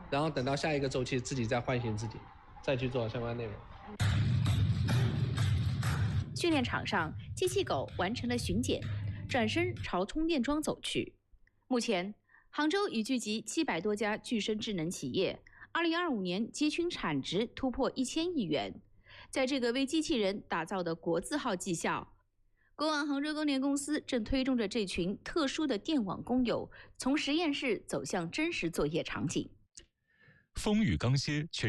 然后等到下一个周期自己再唤醒自己，再去做相关内容。 训练场上，机器狗完成了巡检，转身朝充电桩走去。目前，杭州已聚集700多家具身智能企业，2025年机群产值突破1000亿元。在这个为机器人打造的国字号技校，国网杭州供电公司正推动着这群特殊的电网工友从实验室走向真实作业场景。 风雨刚歇，